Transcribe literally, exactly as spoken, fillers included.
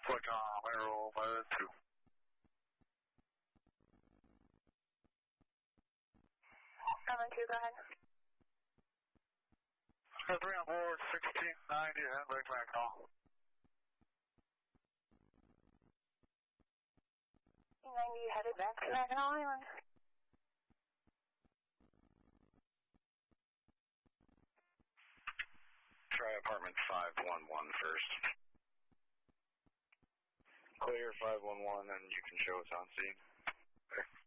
Flicon, Arrow, Pilot two. Seven two, go ahead. Uh, three on board, sixteen ninety, head back back call. ninety headed back to Mackinac Island. Try apartment five one one first. Clear five one one and you can show us on scene. Okay.